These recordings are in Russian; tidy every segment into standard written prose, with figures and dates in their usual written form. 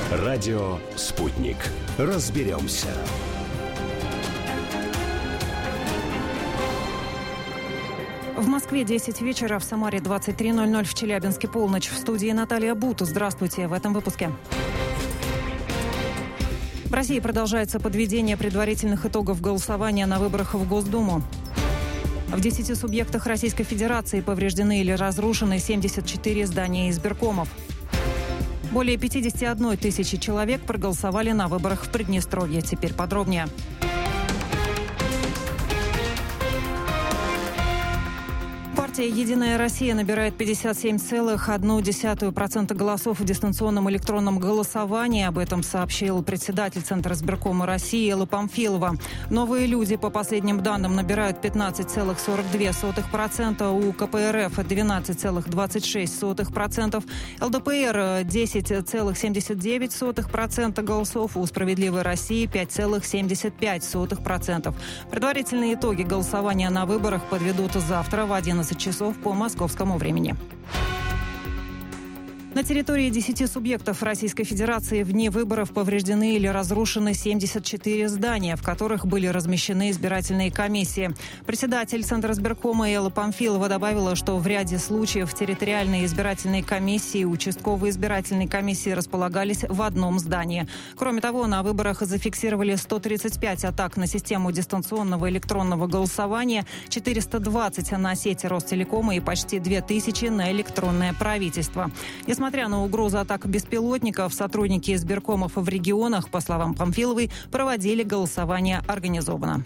Радио «Спутник». Разберемся. В Москве 10 вечера, в Самаре 23:00, в Челябинске полночь. В студии Наталья Бут. Здравствуйте в этом выпуске. В России продолжается подведение предварительных итогов голосования на выборах в Госдуму. В 10 субъектах Российской Федерации повреждены или разрушены 74 здания избиркомов. Более 51 тысячи человек проголосовали на выборах в Приднестровье. Теперь подробнее. Партия «Единая Россия» набирает 57,1% голосов в дистанционном электронном голосовании. Об этом сообщил председатель Центра избиркома России Элла Памфилова. «Новые люди» по последним данным набирают 15,42%, у КПРФ 12,26%, ЛДПР 10,79% голосов, у «Справедливой России» 5,75%. Предварительные итоги голосования на выборах подведут завтра в 11 часов по московскому времени. На территории 10 субъектов Российской Федерации вне выборов повреждены или разрушены 74 здания, в которых были размещены избирательные комиссии. Председатель Центра избиркома Элла Памфилова добавила, что в ряде случаев территориальные избирательные комиссии и участковые избирательные комиссии располагались в одном здании. Кроме того, на выборах зафиксировали 135 атак на систему дистанционного электронного голосования, 420 на сети Ростелекома и почти 2000 на электронное правительство. Несмотря на угрозу атак беспилотников, сотрудники избиркомов в регионах, по словам Памфиловой, проводили голосование организованно.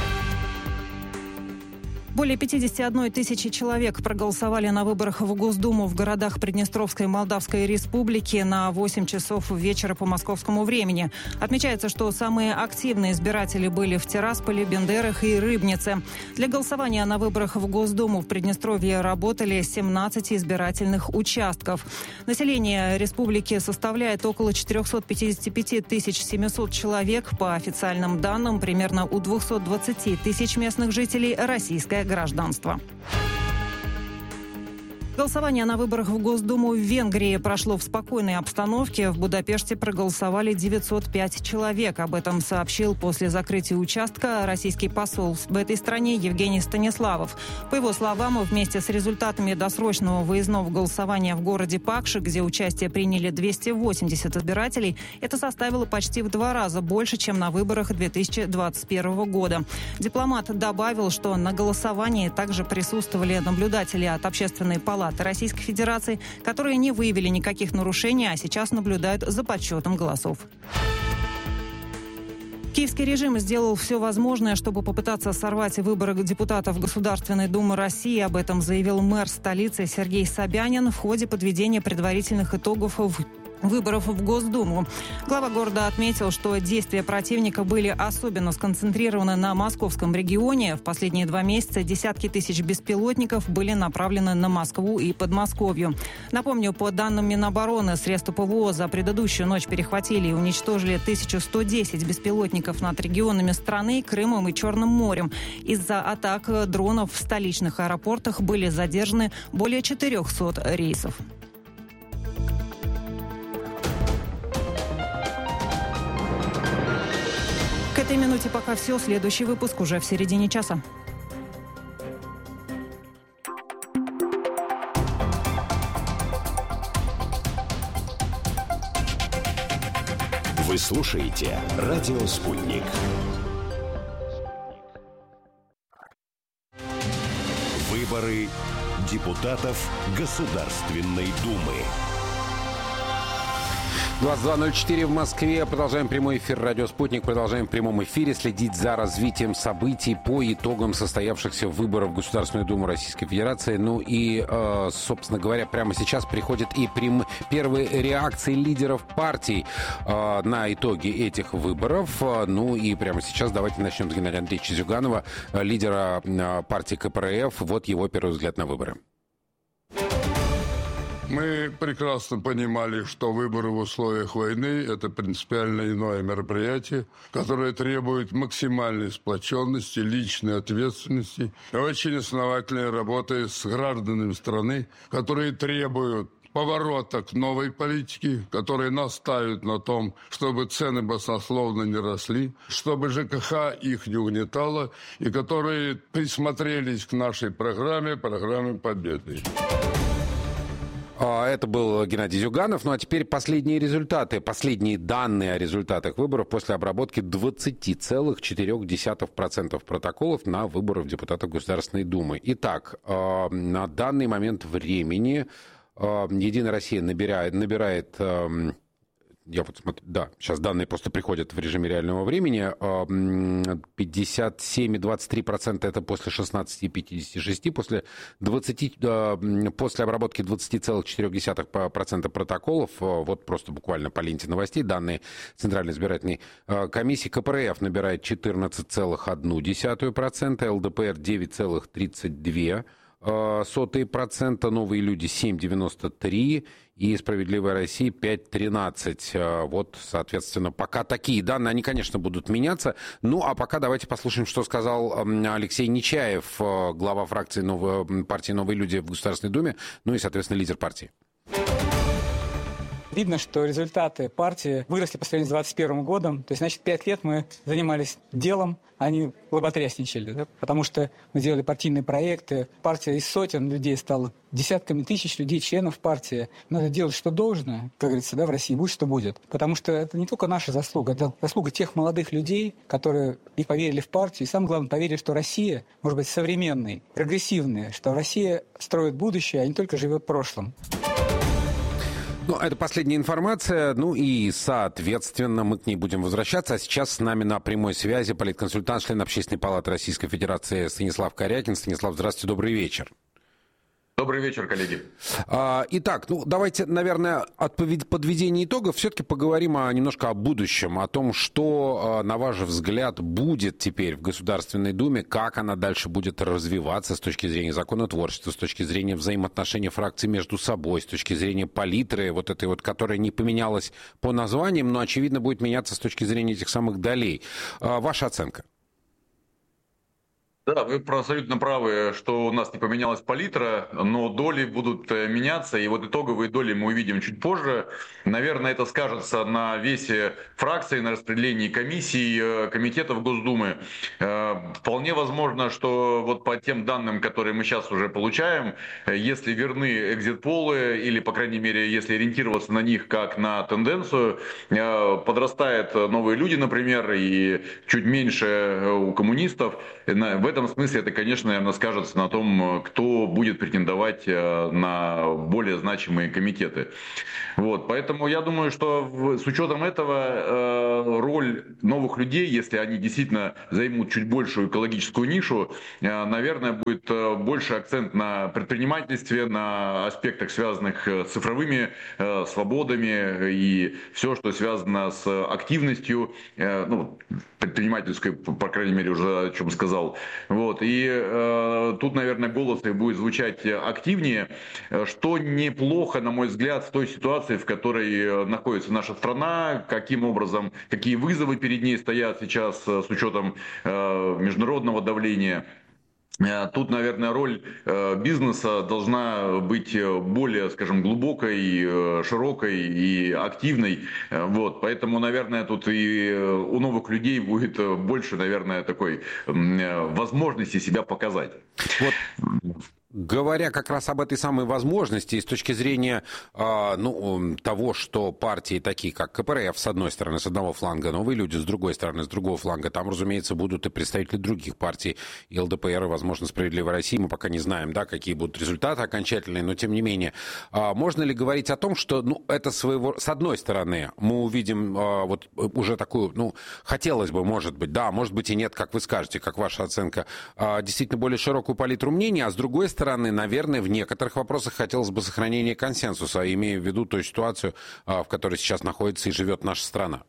Более 51 тысячи человек проголосовали на выборах в Госдуму в городах Приднестровской Молдавской Республики на 8 часов вечера по московскому времени. Отмечается, что самые активные избиратели были в Тирасполе, Бендерах и Рыбнице. Для голосования на выборах в Госдуму в Приднестровье работали 17 избирательных участков. Население республики составляет около 455 700 человек. По официальным данным, примерно у 220 тысяч местных жителей российское гражданство. Голосование на выборах в Госдуму в Венгрии прошло в спокойной обстановке. В Будапеште проголосовали 905 человек. Об этом сообщил после закрытия участка российский посол в этой стране Евгений Станиславов. По его словам, вместе с результатами досрочного выездного голосования в городе Пакши, где участие приняли 280 избирателей, это составило почти в 2 раза больше, чем на выборах 2021 года. Дипломат добавил, что на голосовании также присутствовали наблюдатели от Общественной палаты Российской Федерации, которые не выявили никаких нарушений, а сейчас наблюдают за подсчетом голосов. Киевский режим сделал все возможное, чтобы попытаться сорвать выборы депутатов Государственной Думы России. Об этом заявил мэр столицы Сергей Собянин в ходе подведения предварительных итогов выборов в Госдуму. Глава города отметил, что действия противника были особенно сконцентрированы на московском регионе. В последние 2 месяца десятки тысяч беспилотников были направлены на Москву и Подмосковью. Напомню, по данным Минобороны, средства ПВО за предыдущую ночь перехватили и уничтожили 1110 беспилотников над регионами страны, Крымом и Черным морем. Из-за атак дронов в столичных аэропортах были задержаны более 400 рейсов. К этой минуте пока все. Следующий выпуск уже в середине часа. Вы слушаете «Радио Спутник». Выборы депутатов Государственной Думы. 22:04 в Москве. Продолжаем прямой эфир «Радио Спутник». Продолжаем в прямом эфире следить за развитием событий по итогам состоявшихся выборов в Государственную Думу Российской Федерации. Ну и, собственно говоря, прямо сейчас приходят и первые реакции лидеров партий на итоги этих выборов. Ну и прямо сейчас давайте начнем с Геннадия Андреевича Зюганова, лидера партии КПРФ. Вот его первый взгляд на выборы. Мы прекрасно понимали, что выборы в условиях войны – это принципиально иное мероприятие, которое требует максимальной сплоченности, личной ответственности и очень основательной работы с гражданами страны, которые требуют поворота к новой политике, которая настаивает на том, чтобы цены баснословно не росли, чтобы ЖКХ их не угнетало, и которые присмотрелись к нашей программе Победы. Это был Геннадий Зюганов. Ну а теперь последние данные о результатах выборов после обработки 20,4% протоколов на выборы в депутата Государственной Думы. Итак, на данный момент времени «Единая Россия» набирает я вот смотрю, да, сейчас данные просто приходят в режиме реального времени. 57,23% это после 16,56%, после обработки 20,4% протоколов, вот просто буквально по ленте новостей, данные Центральной избирательной комиссии. КПРФ набирает 14,1%, ЛДПР 9,32%, Новые люди 7,93% и Справедливая Россия 5,13%. Вот, соответственно, пока такие данные, они, конечно, будут меняться. Ну, а пока давайте послушаем, что сказал Алексей Нечаев, глава фракции партии «Новые люди» в Государственной Думе, ну и, соответственно, лидер партии. Видно, что результаты партии выросли по сравнению с 2021 годом. То есть, значит, 5 лет мы занимались делом, а не лоботрясничали. Да? Потому что мы делали партийные проекты. Партия из сотен людей стала десятками тысяч людей, членов партии. Надо делать, что должно, как говорится, да, в России. Будь что будет. Потому что это не только наша заслуга, это заслуга тех молодых людей, которые и поверили в партию, и, самое главное, поверили, что Россия может быть современной, прогрессивной, что Россия строит будущее, а не только живет прошлым. Ну, это последняя информация, ну и, соответственно, мы к ней будем возвращаться. А сейчас с нами на прямой связи политконсультант, член Общественной палаты Российской Федерации Станислав Корякин. Станислав, здравствуйте, добрый вечер. Добрый вечер, коллеги. Итак, давайте, наверное, от подведения итогов все-таки поговорим немножко о будущем, о том, что, на ваш взгляд, будет теперь в Государственной Думе, как она дальше будет развиваться с точки зрения законотворчества, с точки зрения взаимоотношений фракций между собой, с точки зрения палитры, вот этой вот, которая не поменялась по названиям, но, очевидно, будет меняться с точки зрения этих самых долей. Ваша оценка? Да, вы абсолютно правы, что у нас не поменялась палитра, но доли будут меняться, и вот итоговые доли мы увидим чуть позже. Наверное, это скажется на весе фракций, на распределении комиссий, комитетов Госдумы. Вполне возможно, что вот по тем данным, которые мы сейчас уже получаем, если верны экзит-полы, или, по крайней мере, если ориентироваться на них как на тенденцию, подрастают новые люди, например, и чуть меньше у коммунистов. В этом смысле это, конечно, наверное, скажется на том, кто будет претендовать на более значимые комитеты. Вот, поэтому я думаю, что с учетом этого роль новых людей, если они действительно займут чуть большую экологическую нишу, наверное, будет больше акцент на предпринимательстве, на аспектах, связанных с цифровыми свободами и все, что связано с активностью, предпринимательской, по крайней мере, уже о чем сказал. Вот. И тут, наверное, голос будет звучать активнее, что неплохо, на мой взгляд, в той ситуации, в которой находится наша страна, каким образом, какие вызовы перед ней стоят сейчас с учетом международного давления. Тут, наверное, роль бизнеса должна быть более, скажем, глубокой, широкой и активной. Вот. Поэтому, наверное, тут и у новых людей будет больше, наверное, такой возможности себя показать. Вот. Говоря как раз об этой самой возможности, с точки зрения того, что партии такие, как КПРФ, с одной стороны, с одного фланга, Новые люди, с другой стороны, с другого фланга, там, разумеется, будут и представители других партий, и ЛДПР, и, возможно, Справедливая Россия, мы пока не знаем, да, какие будут результаты окончательные, но, тем не менее, можно ли говорить о том, что, это своего, с одной стороны, мы увидим вот уже такую, хотелось бы, может быть, да, может быть и нет, как вы скажете, как ваша оценка, действительно более широкую палитру мнений, а с другой стороны, наверное, в некоторых вопросах хотелось бы сохранения консенсуса, имея в виду ту ситуацию, в которой сейчас находится и живет наша страна.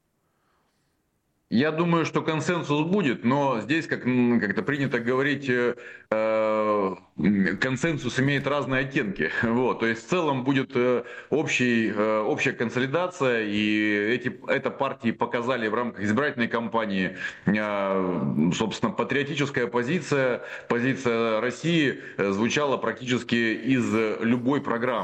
Я думаю, что консенсус будет, но здесь, как-то принято говорить, консенсус имеет разные оттенки. Вот. То есть в целом будет общая консолидация, и это партии показали в рамках избирательной кампании, собственно, патриотическая позиция России звучала практически из любой программы.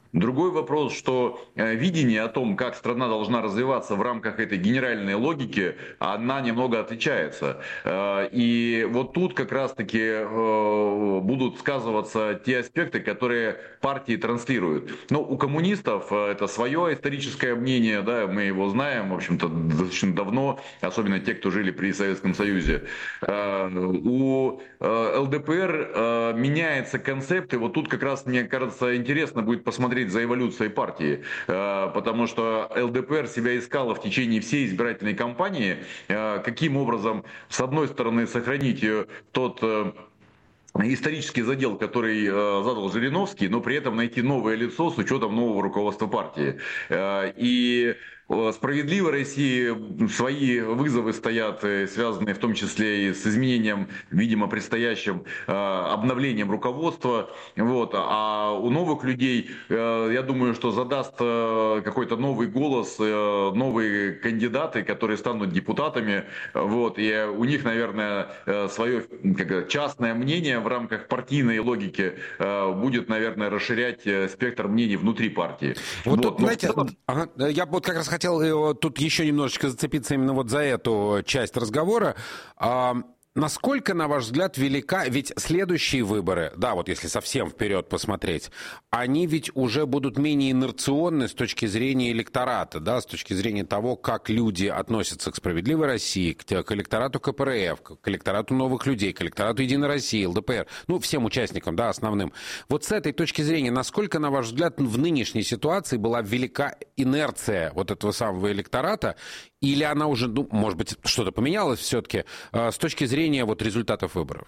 Другой вопрос, что видение о том, как страна должна развиваться в рамках этой генеральной логики, она немного отличается. И вот тут как раз-таки будут сказываться те аспекты, которые партии транслируют. Ну, у коммунистов это свое историческое мнение, да, мы его знаем, в общем-то, достаточно давно, особенно те, кто жили при Советском Союзе. У ЛДПР меняется концепт, и вот тут как раз, мне кажется, интересно будет посмотреть за эволюцией партии, потому что ЛДПР себя искала в течение всей избирательной кампании, каким образом, с одной стороны, сохранить тот исторический задел, который задал Жириновский, но при этом найти новое лицо с учетом нового руководства партии. И «Справедливой России» свои вызовы стоят, связанные в том числе и с изменением, видимо, предстоящим обновлением руководства. Вот. А у новых людей, я думаю, что задаст какой-то новый голос, новые кандидаты, которые станут депутатами. Вот. И у них, наверное, свое частное мнение в рамках партийной логики будет, наверное, расширять спектр мнений внутри партии. Вот тут, знаете, я вот как раз хотел тут еще немножечко зацепиться именно вот за эту часть разговора. Насколько, на ваш взгляд, велика... Ведь следующие выборы, да, вот если совсем вперед посмотреть, они ведь уже будут менее инерционны с точки зрения электората, да, с точки зрения того, как люди относятся к «Справедливой России», к электорату КПРФ, к электорату «Новых людей», к электорату «Единой России», ЛДПР, ну, всем участникам, да, основным. Вот с этой точки зрения, насколько, на ваш взгляд, в нынешней ситуации была велика инерция вот этого самого электората, или она уже, ну, может быть, что-то поменялось все-таки с точки зрения вот результатов выборов?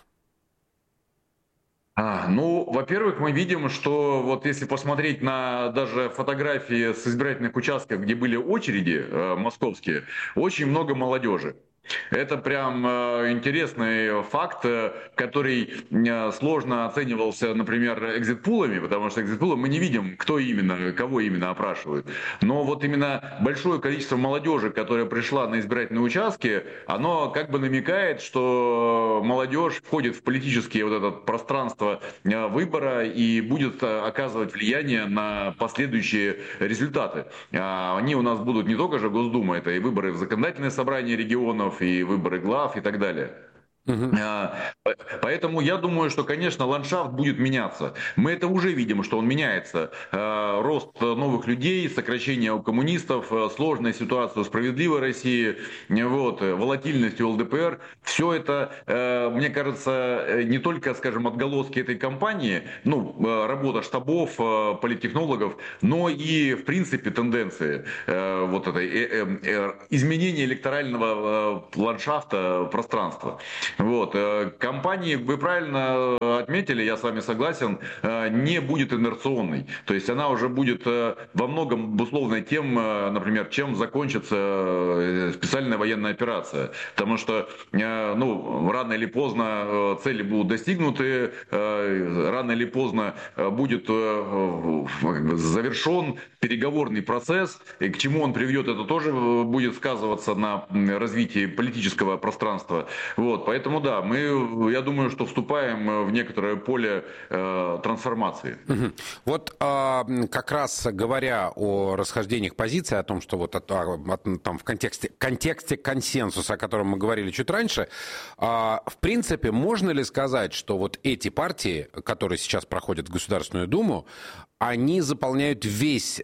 Ну, во-первых, мы видим, что вот если посмотреть на даже фотографии с избирательных участков, где были очереди московские, очень много молодежи. Это прям интересный факт, который сложно оценивался, например, экзит-пулами, потому что экзит-пулы мы не видим, кто именно, кого именно опрашивают. Но вот именно большое количество молодежи, которая пришла на избирательные участки, оно как бы намекает, что молодежь входит в политическое вот это пространство выбора и будет оказывать влияние на последующие результаты. Они у нас будут не только же Госдума, это и выборы в законодательное собрание регионов, и выборы глав и так далее. Поэтому я думаю, что, конечно, ландшафт будет меняться. Мы это уже видим, что он меняется. Рост новых людей, сокращение у коммунистов, сложная ситуация у «Справедливой России», вот, волатильность у ЛДПР. Все это, мне кажется, не только, скажем, отголоски этой кампании, ну, работа штабов, политтехнологов, но и, в принципе, тенденции вот этой изменения электорального ландшафта, пространства. Вот. Кампании, вы правильно отметили, я с вами согласен, не будет инерционной. То есть она уже будет во многом обусловлена тем, например, чем закончится специальная военная операция. Потому что ну, рано или поздно цели будут достигнуты, рано или поздно будет завершен переговорный процесс. И к чему он приведет, это тоже будет сказываться на развитии политического пространства. Вот. Поэтому да, я думаю, что вступаем в некоторое поле трансформации. Вот как раз говоря о расхождениях позиций, о том, что вот там в контексте консенсуса, о котором мы говорили чуть раньше, в принципе, можно ли сказать, что вот эти партии, которые сейчас проходят в Государственную Думу, они заполняют весь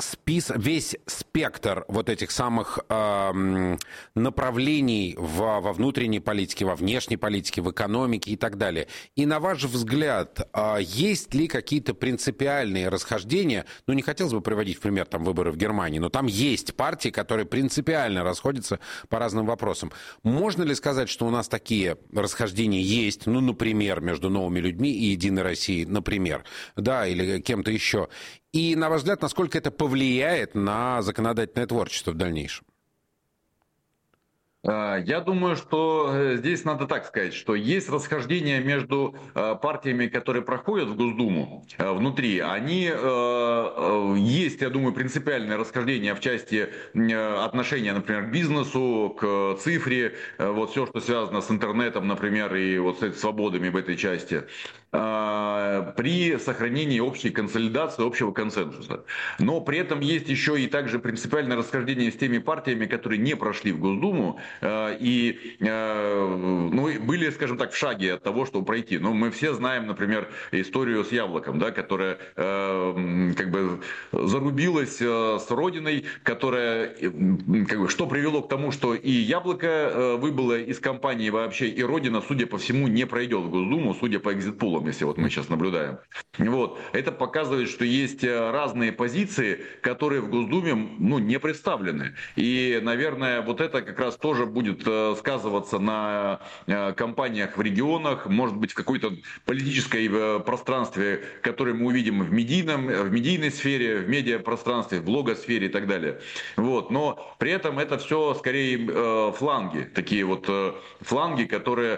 спектр вот этих самых направлений во внутренней политике, во внешней политике, в экономике и так далее. И на ваш взгляд, есть ли какие-то принципиальные расхождения? Ну, не хотелось бы приводить в пример там выборы в Германии, но там есть партии, которые принципиально расходятся по разным вопросам. Можно ли сказать, что у нас такие расхождения есть, ну, например, между «Новыми людьми» и «Единой Россией», например, да, или кем-то еще? И, на ваш взгляд, насколько это повлияет на законодательное творчество в дальнейшем? Я думаю, что здесь надо так сказать, что есть расхождение между партиями, которые проходят в Госдуму внутри. Они есть, я думаю, принципиальное расхождение в части отношения, например, к бизнесу, к цифре, вот все, что связано с интернетом, например, и вот с свободами в этой части, при сохранении общей консолидации, общего консенсуса. Но при этом есть еще и также принципиальное расхождение с теми партиями, которые не прошли в Госдуму, и были, скажем так, в шаге от того, чтобы пройти. Но мы все знаем, например, историю с Яблоком, да, которая как бы зарубилась с Родиной, которая, как бы, что привело к тому, что и Яблоко выбыло из кампании вообще, и Родина, судя по всему, не пройдет в Госдуму, судя по экзит-пулам, если вот мы сейчас наблюдаем. Вот. Это показывает, что есть разные позиции, которые в Госдуме не представлены. И, наверное, вот это как раз тоже будет сказываться на кампаниях в регионах, может быть, в какой-то политической пространстве, которое мы увидим в медийной сфере, в медиапространстве, в блогосфере и так далее. Вот. Но при этом это все скорее фланги, такие вот фланги, которые,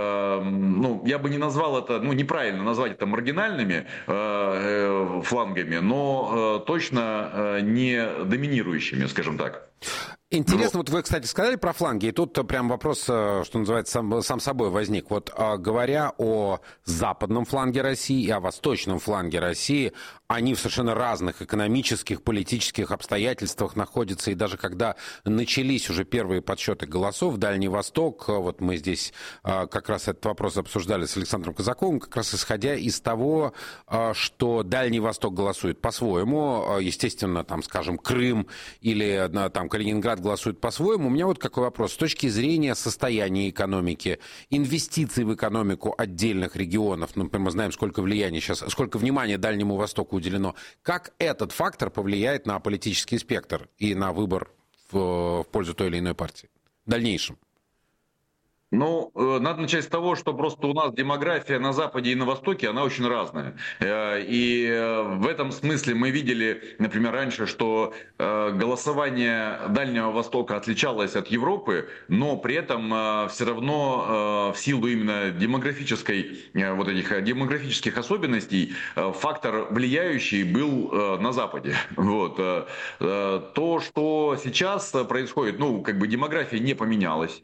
я бы не назвал это, неправильно назвать это маргинальными флангами, но точно не доминирующими, скажем так. Интересно, вот вы, кстати, сказали про фланги, и тут прям вопрос, что называется, сам собой возник. Вот говоря о западном фланге России и о восточном фланге России, они в совершенно разных экономических, политических обстоятельствах находятся, и даже когда начались уже первые подсчеты голосов, Дальний Восток, вот мы здесь как раз этот вопрос обсуждали с Александром Казаковым, как раз исходя из того, что Дальний Восток голосует по-своему, естественно, там, скажем, Крым или там Калининград голосуют по-своему. У меня вот какой вопрос. С точки зрения состояния экономики, инвестиций в экономику отдельных регионов, например, мы знаем, сколько влияния сейчас, сколько внимания Дальнему Востоку уделено, как этот фактор повлияет на политический спектр и на выбор в пользу той или иной партии в дальнейшем? Надо начать с того, что просто у нас демография на Западе и на Востоке, она очень разная. И в этом смысле мы видели, например, раньше, что голосование Дальнего Востока отличалось от Европы, но при этом все равно в силу именно демографических особенностей фактор влияющий был на Западе. Вот. То, что сейчас происходит, демография не поменялась.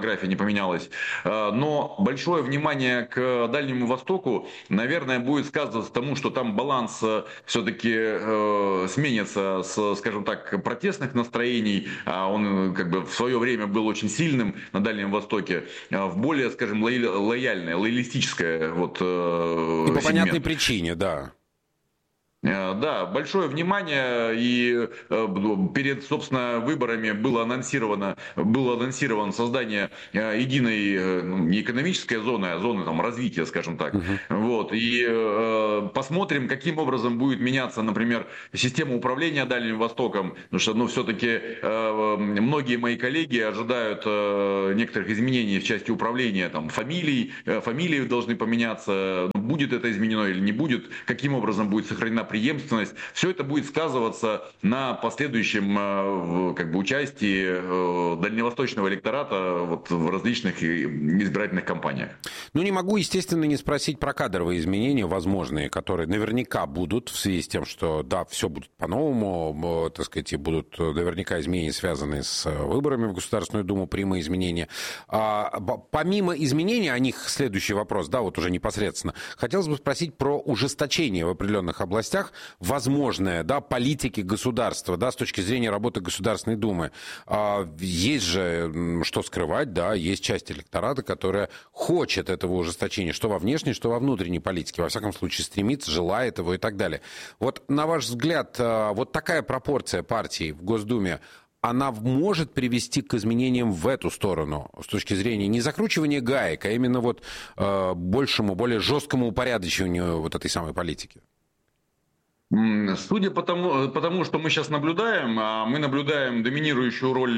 Но большое внимание к Дальнему Востоку, наверное, будет сказываться тому, что там баланс все-таки сменится с, скажем так, протестных настроений, а он как бы в свое время был очень сильным на Дальнем Востоке, в более, скажем, лоялистическое и по понятной причине, да. Да, большое внимание, и перед, собственно, выборами было анонсировано создание единой не экономической зоны, а зоны там развития, скажем так. Вот. И посмотрим, каким образом будет меняться, например, система управления Дальним Востоком, потому что, все-таки многие мои коллеги ожидают некоторых изменений в части управления, там, фамилии должны поменяться, будет это изменено или не будет, каким образом будет сохранена преемственность. Все это будет сказываться на последующем участии дальневосточного электората в различных избирательных кампаниях. Не могу, естественно, не спросить про кадровые изменения возможные, которые наверняка будут в связи с тем, что, да, все будет по-новому, так сказать, и будут наверняка изменения, связанные с выборами в Государственную Думу, прямые изменения. Помимо изменений, о них следующий вопрос, да, вот уже непосредственно. Хотелось бы спросить про ужесточение в определенных областях, возможное, да, политики государства, да, с точки зрения работы Государственной Думы. Есть же, что скрывать, да, есть часть электората, которая хочет этого ужесточения, что во внешней, что во внутренней политике, во всяком случае стремится, желает его и так далее. Вот, на ваш взгляд, вот такая пропорция партий в Госдуме, она может привести к изменениям в эту сторону, с точки зрения не закручивания гаек, а именно большему, более жесткому упорядочиванию вот этой самой политики? Судя по тому, что мы сейчас наблюдаем, мы наблюдаем доминирующую роль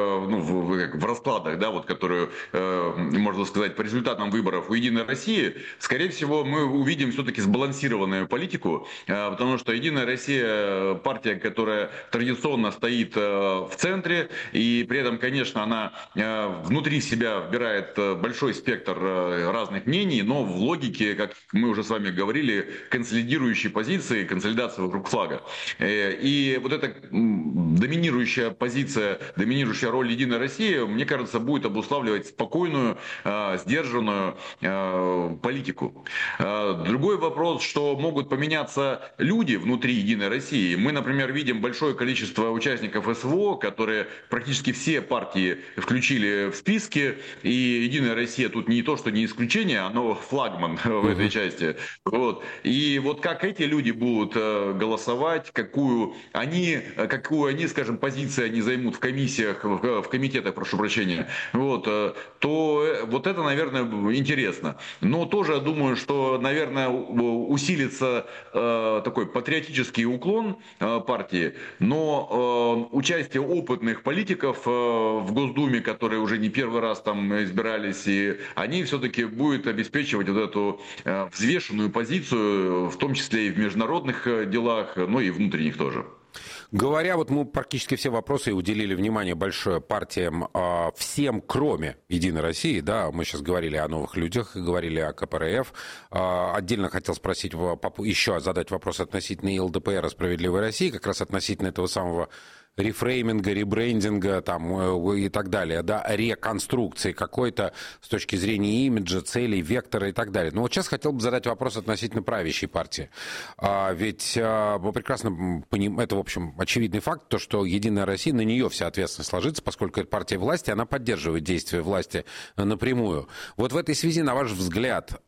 в раскладах, да, вот, которую, можно сказать, по результатам выборов у «Единой России», скорее всего, мы увидим все-таки сбалансированную политику, потому что «Единая Россия» – партия, которая традиционно стоит в центре, и при этом, конечно, она внутри себя вбирает большой спектр разных мнений, но в логике, как мы уже с вами говорили, консолидирующей позиции, консолидация вокруг флага. И вот эта доминирующая позиция, доминирующая роль «Единой России», мне кажется, будет обуславливать спокойную, сдержанную политику. Другой вопрос, что могут поменяться люди внутри «Единой России». Мы, например, видим большое количество участников СВО, которые практически все партии включили в списки, и «Единая Россия» тут не то, что не исключение, оно флагман в этой части. Вот. И вот как эти люди будут голосовать, какую они, скажем, позицию они займут в комиссиях, в комитетах, прошу прощения, вот, то вот это, наверное, интересно. Но тоже я думаю, что, наверное, усилится такой патриотический уклон партии, но участие опытных политиков в Госдуме, которые уже не первый раз там избирались, и они все-таки будут обеспечивать вот эту взвешенную позицию, в том числе и в международных делах, но и внутренних тоже. Говоря, вот мы практически все вопросы уделили внимание большое партиям, всем, кроме «Единой России», да, мы сейчас говорили о новых людях, говорили о КПРФ, отдельно хотел спросить, еще задать вопрос относительно ЛДПР и «Справедливой России», как раз относительно этого самого рефрейминга, ребрендинга там, и так далее, да, реконструкции какой-то с точки зрения имиджа, целей, вектора и так далее. Но вот сейчас хотел бы задать вопрос относительно правящей партии. Ведь мы прекрасно понимаем, это, в общем, очевидный факт, то, что «Единая Россия», на нее вся ответственность ложится, поскольку это партия власти, она поддерживает действия власти напрямую. Вот в этой связи, на ваш взгляд,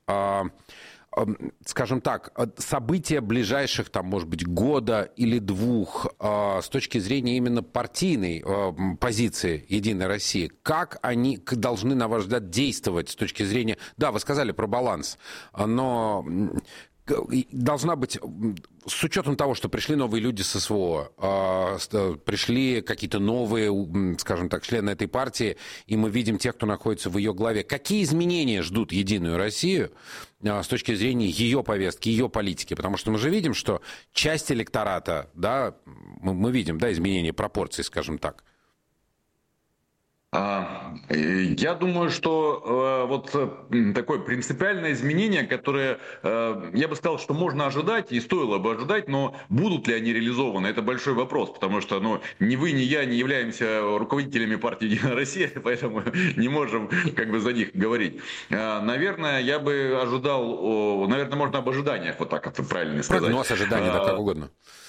скажем так, события ближайших, там, может быть, года или двух с точки зрения именно партийной позиции «Единой России», как они должны, на ваш взгляд, действовать с точки зрения... Да, вы сказали про баланс, но должна быть, с учетом того, что пришли новые люди с СВО, пришли какие-то новые, скажем так, члены этой партии, и мы видим тех, кто находится в ее главе. Какие изменения ждут «Единую Россию» с точки зрения ее повестки, ее политики? Потому что мы же видим, что часть электората, да, мы видим, да, изменения пропорций, скажем так. Я думаю, что вот такое принципиальное изменение, которое, я бы сказал, что можно ожидать и стоило бы ожидать, но будут ли они реализованы, это большой вопрос, потому что ни вы, ни я не являемся руководителями партии «Единая Россия», поэтому не можем как бы за них говорить. Наверное, я бы ожидал, наверное, можно об ожиданиях, вот так это правильно сказать. Прогноз ожиданий, да, как угодно.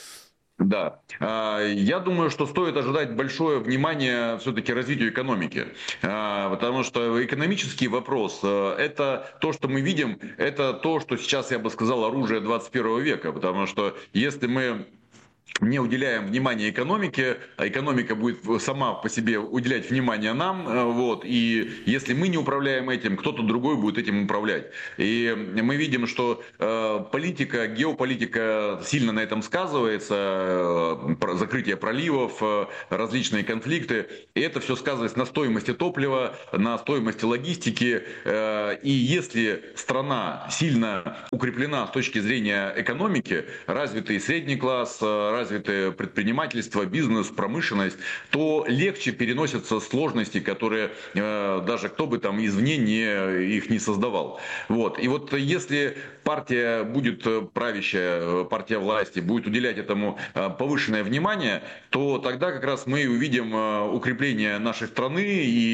Да, я думаю, что стоит ожидать большое внимание все-таки развитию экономики, потому что экономический вопрос – это то, что мы видим, это то, что сейчас, я бы сказал, оружие 21 века, потому что если мы не уделяем внимания экономике, а экономика будет сама по себе уделять внимание нам, вот, и если мы не управляем этим, кто-то другой будет этим управлять. И мы видим, что политика, геополитика сильно на этом сказывается, закрытие проливов, различные конфликты, и это все сказывается на стоимости топлива, на стоимости логистики, и если страна сильно укреплена с точки зрения экономики, развитый средний класс, развитое предпринимательство, бизнес, промышленность, то легче переносятся сложности, которые даже кто бы там извне их не создавал. Вот. И вот если партия будет правящая, партия власти будет уделять этому повышенное внимание, то тогда как раз мы увидим укрепление нашей страны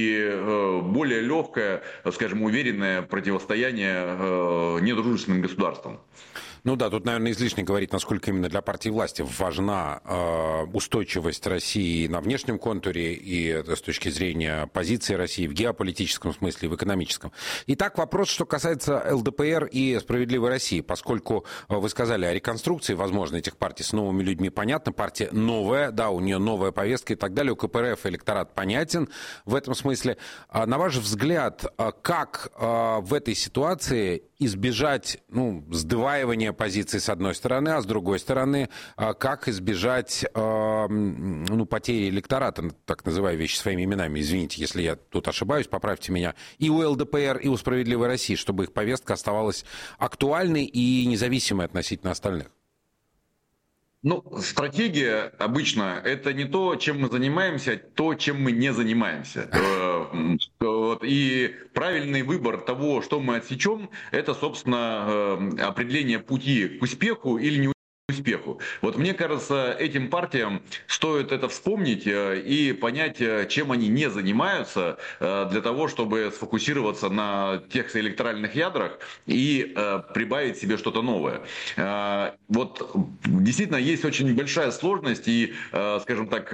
и более легкое, скажем, уверенное противостояние недружественным государствам. Ну да, тут, наверное, излишне говорить, насколько именно для партии власти важна устойчивость России на внешнем контуре и с точки зрения позиции России в геополитическом смысле, в экономическом. Итак, вопрос, что касается ЛДПР и «Справедливой России», поскольку вы сказали о реконструкции, возможно, этих партий с новыми людьми, понятно, партия новая, да, у нее новая повестка и так далее, у КПРФ электорат понятен в этом смысле. На ваш взгляд, как в этой ситуации избежать сдваивания позиций с одной стороны, а с другой стороны, как избежать потери электората, так называю вещи своими именами, извините, если я тут ошибаюсь, поправьте меня, и у ЛДПР, и у «Справедливой России», чтобы их повестка оставалась актуальной и независимой относительно остальных? Стратегия обычно это не то, чем мы занимаемся, а то, чем мы не занимаемся. И правильный выбор того, что мы отсечем, это, собственно, определение пути к успеху или не успеху. Мне кажется, этим партиям стоит это вспомнить и понять, чем они не занимаются, для того, чтобы сфокусироваться на тех электоральных ядрах и прибавить себе что-то новое. Действительно, есть очень большая сложность и, скажем так,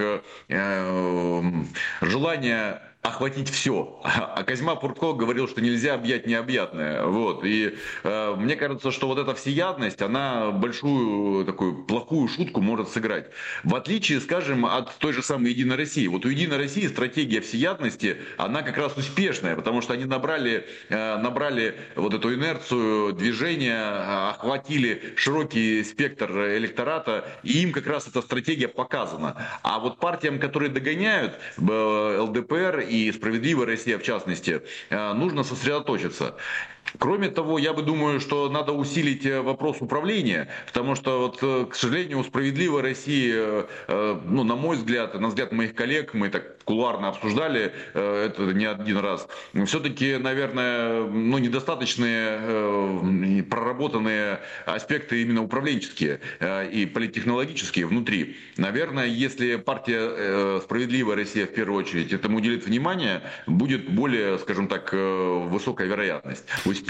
желание охватить все. А Козьма Пуртко говорил, что нельзя объять необъятное. И мне кажется, что эта всеядность, она большую такую плохую шутку может сыграть. В отличие, скажем, от той же самой Единой России. У Единой России стратегия всеядности, она как раз успешная, потому что они набрали эту инерцию движения, охватили широкий спектр электората, и им как раз эта стратегия показана. А партиям, которые догоняют, ЛДПР и «Справедливая Россия» в частности, нужно сосредоточиться. Кроме того, я думаю, что надо усилить вопрос управления, потому что, к сожалению, у «Справедливой России», на мой взгляд, на взгляд моих коллег, мы так кулуарно обсуждали это не один раз, все-таки, наверное, недостаточные проработанные аспекты именно управленческие и политтехнологические внутри. Наверное, если партия «Справедливая Россия» в первую очередь этому уделит внимание, будет более, скажем так, высокая вероятность успеха.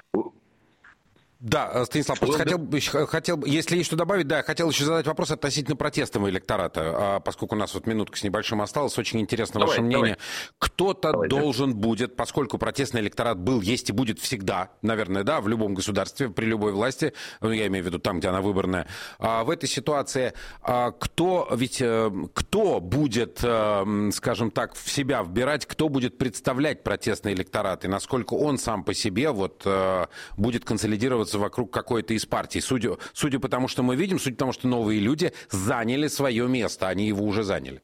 Да, Станислав, просто хотел, если есть что добавить, хотел еще задать вопрос относительно протестного электората, поскольку у нас минутка с небольшим осталось, очень интересно ваше мнение. Кто-то должен будет, поскольку протестный электорат был, есть и будет всегда, наверное, в любом государстве, при любой власти, я имею в виду там, где она выборная, в этой ситуации кто будет, скажем так, в себя вбирать, кто будет представлять протестный электорат, и насколько он сам по себе будет консолидироваться вокруг какой-то из партий. Судя по тому, что мы видим, судя по тому, что новые люди заняли свое место, они его уже заняли.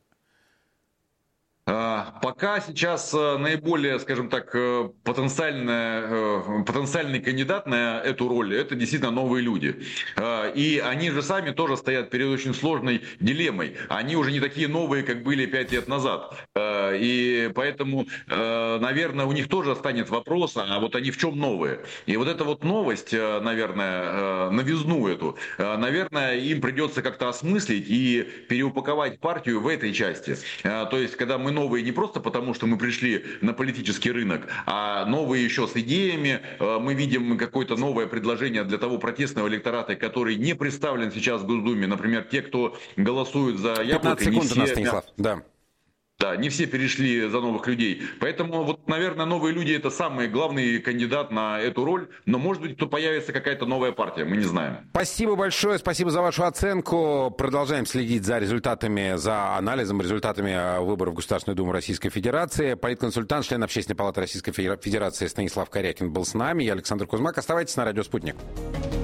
Пока сейчас наиболее, скажем так, потенциальный кандидат на эту роль — это действительно новые люди. И они же сами тоже стоят перед очень сложной дилеммой. Они уже не такие новые, как были 5 лет назад. И поэтому, наверное, у них тоже останется вопрос, а они в чем новые? И эта новость, наверное, новизну эту, наверное, им придется как-то осмыслить и переупаковать партию в этой части. То есть, когда мы новые не просто потому, что мы пришли на политический рынок, а новые еще с идеями. Мы видим какое-то новое предложение для того протестного электората, который не представлен сейчас в Госдуме. Например, те, кто голосуют за Яблоко. 15 секунд у нас, Станислав. Да, не все перешли за новых людей. Поэтому, наверное, новые люди — это самый главный кандидат на эту роль. Но, может быть, то появится какая-то новая партия, мы не знаем. Спасибо большое, спасибо за вашу оценку. Продолжаем следить за результатами, за анализом результатами выборов в Государственную Думу Российской Федерации. Политконсультант, член Общественной палаты Российской Федерации Станислав Корякин был с нами. Я Александр Кузьмак. Оставайтесь на радио «Спутник».